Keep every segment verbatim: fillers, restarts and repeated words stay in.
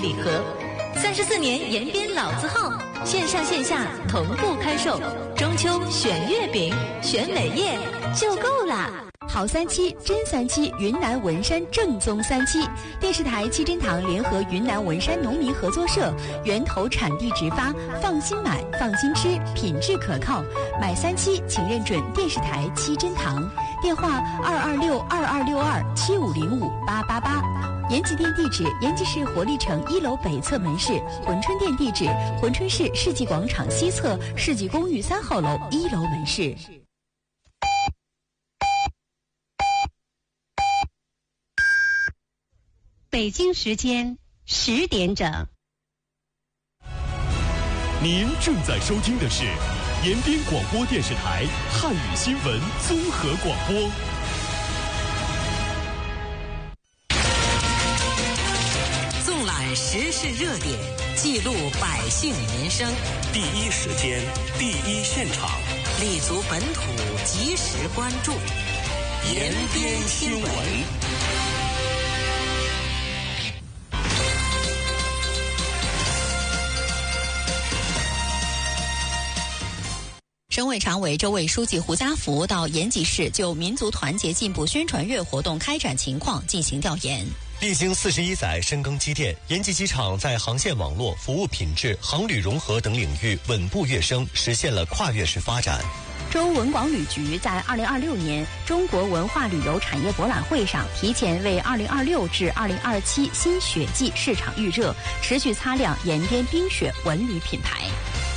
礼盒。三十四年延边老字号，线上线下同步开售。中秋选月饼，选美业就够啦。 好三七真三七，云南文山正宗三七。电视台七珍堂联合云南文山农民合作社，源头产地直发，放心买，放心吃，品质可靠。买三七请认准电视台七珍堂，电话二二六二二六二七五零五八八八。延吉店地址：延吉市活力城一楼北侧门市；珲春店地址：珲春市世纪广场西侧世纪公寓三号楼一楼门市。 北京时间十点整。 您正在收听的是延边广播电视台汉语新闻综合广播。 纵览时事热点，记录百姓民生， 第一时间，第一现场， 立足本土，及时关注延边新闻。 省委常委、州委书记胡家福到延吉市就民族团结进步宣传月活动开展情况进行调研。 历经四十一载深耕积淀，延吉机场在航线网络、服务品质、航旅融合等领域稳步跃升，实现了跨越式发展。 州文广旅局在二零二六年中国文化旅游产业博览会上，提前为二零二六至二零二七新雪季市场预热，持续擦亮延边冰雪文旅品牌。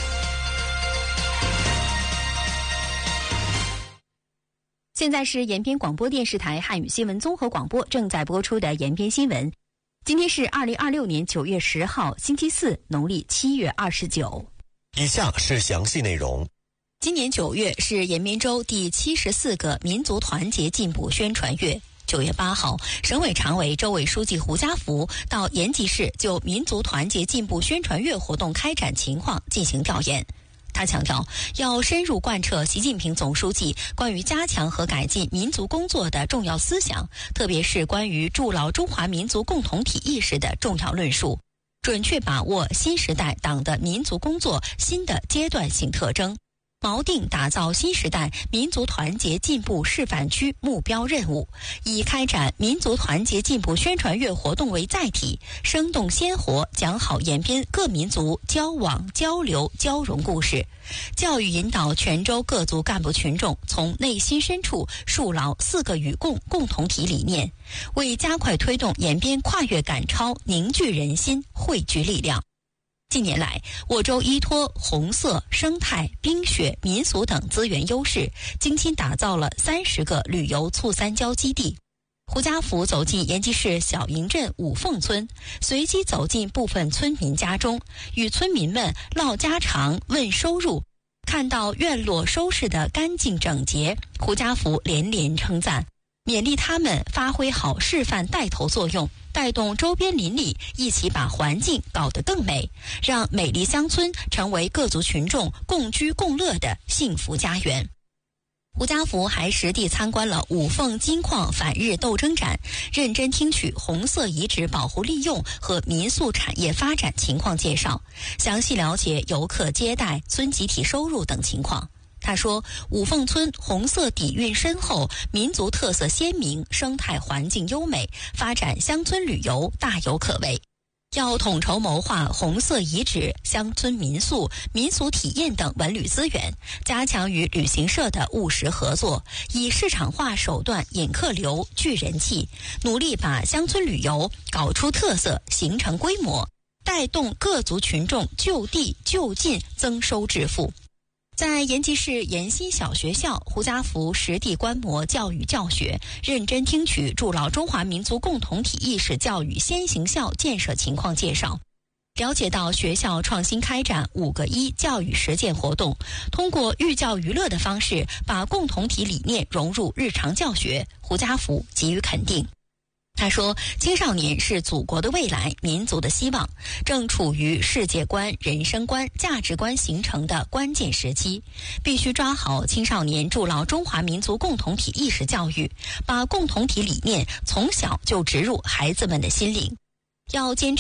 现在是延边广播电视台汉语新闻综合广播正在播出的延边新闻。今天是二零二六年九月十号，星期四，农历七月二十九。 以下是详细内容。 今年九月是延边州第七十四个民族团结进步宣传月。九月八号，省委常委、州委书记胡家福到延吉市就民族团结进步宣传月活动开展情况进行调研。他强调，要深入贯彻习近平总书记关于加强和改进民族工作的重要思想，特别是关于筑牢中华民族共同体意识的重要论述，准确把握新时代党的民族工作新的阶段性特征，锚定打造新时代民族团结进步示范区目标任务，以开展民族团结进步宣传月活动为载体，生动鲜活讲好延边各民族交往、交流、交融故事，教育引导全州各族干部群众从内心深处树牢四个与共共同体理念，为加快推动延边跨越赶超凝聚人心、汇聚力量。近年来，我州依托红色、生态、冰雪、民俗等资源优势，精心打造了三十个旅游促三交基地。胡家福走进延吉市小营镇五凤村，随机走进部分村民家中，与村民们唠家常、问收入。看到院落收拾得干净整洁，胡家福连连称赞，勉励他们发挥好示范带头作用，带动周边邻里一起把环境搞得更美，让美丽乡村成为各族群众共居共乐的幸福家园。胡家福还实地参观了五凤金矿反日斗争展，认真听取红色遗址保护利用和民宿产业发展情况介绍，详细了解游客接待、村集体收入等情况。他说，五凤村红色底蕴深厚，民族特色鲜明，生态环境优美，发展乡村旅游大有可为。要统筹谋划红色遗址、乡村民宿、民俗体验等文旅资源，加强与旅行社的务实合作，以市场化手段引客流、聚人气，努力把乡村旅游搞出特色，形成规模，带动各族群众就地就近增收致富。在延吉市延新小学校，胡家福实地观摩教育教学，认真听取筑牢中华民族共同体意识教育先行校建设情况介绍，了解到学校创新开展五个一教育实践活动，通过寓教于乐的方式把共同体理念融入日常教学，胡家福给予肯定。他说，青少年是祖国的未来，民族的希望，正处于世界观、人生观、价值观形成的关键时期，必须抓好青少年筑牢中华民族共同体意识教育，把共同体理念从小就植入孩子们的心灵，要坚持